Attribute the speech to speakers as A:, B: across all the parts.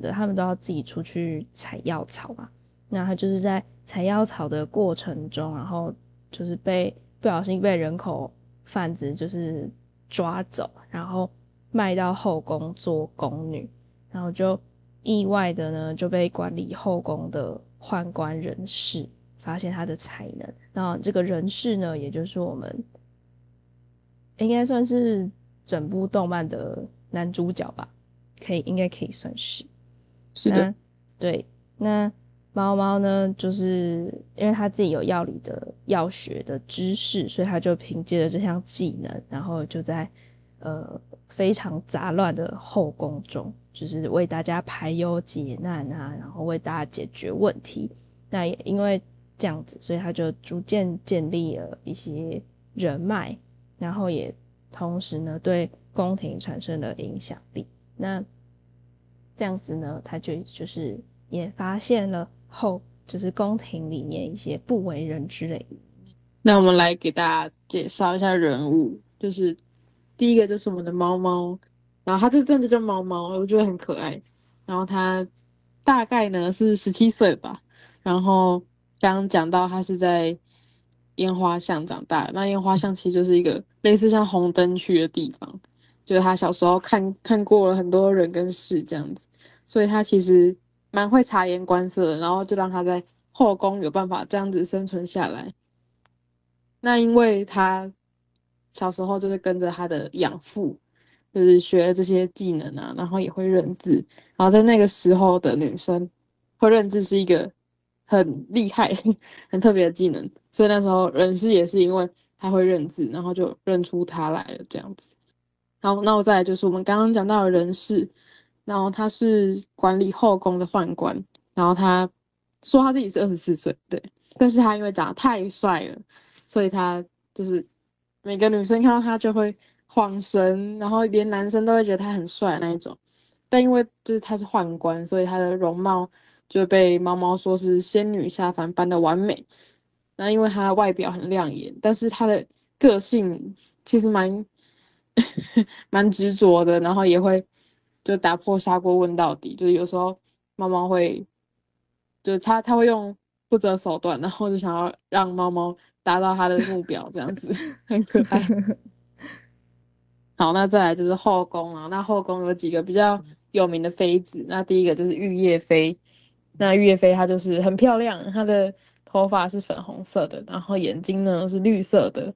A: 的，他们都要自己出去采药草嘛。那他就是在采药草的过程中，然后就是不小心被人口贩子就是抓走，然后卖到后宫做宫女，然后就意外的呢就被管理后宫的宦官人士发现他的才能。然后这个人士呢，也就是我们应该算是整部动漫的男主角吧，应该可以算是。
B: 是的。
A: 那对，那猫猫呢，就是因为他自己有药理的药学的知识，所以他就凭借着这项技能，然后就在非常杂乱的后宫中，就是为大家排忧解难啊，然后为大家解决问题。那也因为这样子，所以他就逐渐建立了一些人脉，然后也同时呢对宫廷产生了影响力。那这样子呢，他就是也发现了就是宫廷里面一些不为人知的。
B: 那我们来给大家介绍一下人物，就是第一个就是我们的猫猫，然后它就真的叫猫猫，我觉得很可爱。然后它大概呢是17岁吧，然后刚刚讲到它是在烟花巷长大的，那烟花巷其实就是一个类似像红灯区的地方，就是他小时候看过了很多人跟事这样子，所以他其实蛮会察言观色的，然后就让他在后宫有办法这样子生存下来。那因为他小时候就是跟着他的养父，就是学了这些技能啊，然后也会认字，然后在那个时候的女生会认字是一个很厉害、很特别的技能，所以那时候人事也是因为他会认字，然后就认出他来了这样子。好，那我再来就是我们刚刚讲到的人事，然后他是管理后宫的宦官，然后他说他自己是24岁，对，但是他因为长得太帅了，所以他就是每个女生看到他就会晃神，然后连男生都会觉得他很帅的那一种。但因为就是他是宦官，所以他的容貌就被猫猫说是仙女下凡般的完美。那因为他的外表很亮眼，但是他的个性其实蛮执着的，然后也会就打破砂锅问到底，就是有时候猫猫会，就是他会用不择手段，然后就想要让猫猫达到他的目标，这样子很可爱。好，那再来就是后宫啊，那后宫有几个比较有名的妃子，那第一个就是玉叶妃，那玉叶妃她就是很漂亮，她的头发是粉红色的，然后眼睛呢是绿色的，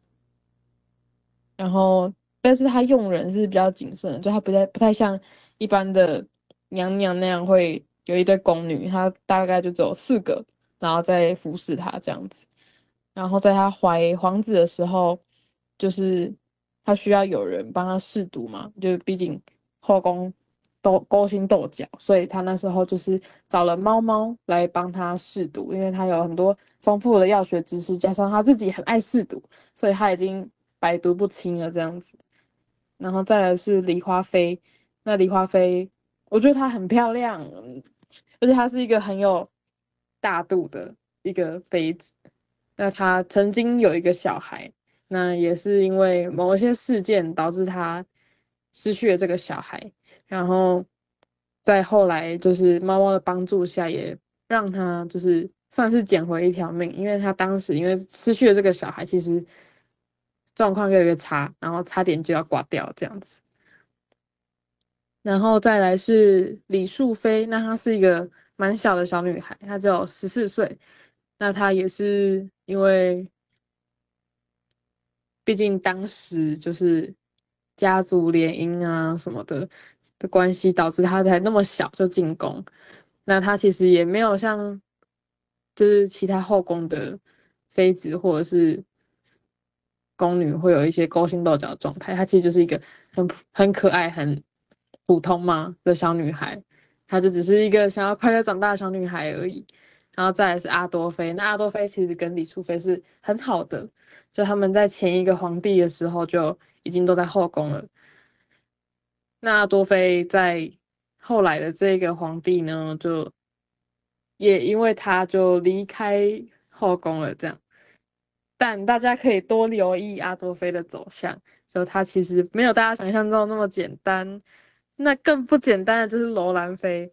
B: 然后但是她用人是比较谨慎的，就她不太像一般的娘娘那样会有一堆宫女，她大概就只有4个，然后再服侍她这样子。然后在她怀皇子的时候，就是她需要有人帮她试毒嘛，就毕竟后宫都勾心斗角，所以她那时候就是找了猫猫来帮她试毒，因为她有很多丰富的药学知识，加上她自己很爱试毒，所以她已经百毒不侵了这样子。然后再来是梨花妃，那梨花妃我觉得她很漂亮，而且她是一个很有大度的一个妃子。那她曾经有一个小孩，那也是因为某一些事件导致她失去了这个小孩，然后在后来就是猫猫的帮助下，也让她就是算是捡回一条命，因为她当时因为失去了这个小孩，其实状况越来越差，然后差点就要挂掉这样子。然后再来是李淑妃，那她是一个蛮小的小女孩，她只有14岁。那她也是因为，毕竟当时就是家族联姻啊什么的关系，导致她才那么小就进宫。那她其实也没有像就是其他后宫的妃子或者是宫女会有一些勾心斗角的状态，她其实就是一个很可爱、很普通嘛的小女孩，她就只是一个想要快乐长大的小女孩而已。然后再来是阿多妃，那阿多妃其实跟李淑妃是很好的，就他们在前一个皇帝的时候就已经都在后宫了。那阿多妃在后来的这个皇帝呢，就也因为他就离开后宫了，这样。但大家可以多留意阿多妃的走向，就她其实没有大家想象中那么简单。那更不简单的就是楼兰妃，